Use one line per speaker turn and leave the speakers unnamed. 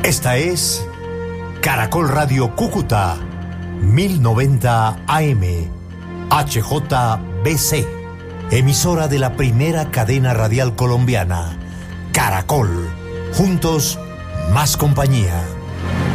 Esta es Caracol Radio Cúcuta, 1090 AM, HJBC, emisora de la primera cadena radial colombiana, Caracol. Juntos, más compañía.